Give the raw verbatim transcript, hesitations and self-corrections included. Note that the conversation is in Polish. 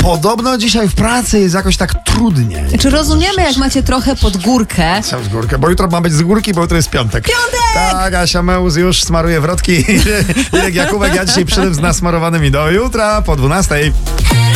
Podobno dzisiaj w pracy jest jakoś tak trudniej. Czy rozumiemy, jak macie trochę pod górkę? Sam z górkę, bo jutro ma być z górki, bo jutro jest piątek. Piątek! Tak, Asia Meus już smaruje wrotki. Irek Jakubek, ja dzisiaj przyszedłem z nasmarowanymi. Do jutra po dwunastej.